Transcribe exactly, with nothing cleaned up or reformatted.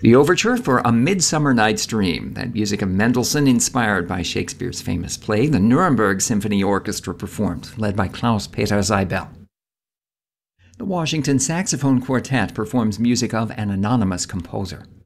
The overture for A Midsummer Night's Dream, that music of Mendelssohn inspired by Shakespeare's famous play, the Nuremberg Symphony Orchestra performed, led by Klaus-Peter Seibel. The Washington Saxophone Quartet performs music of an anonymous composer.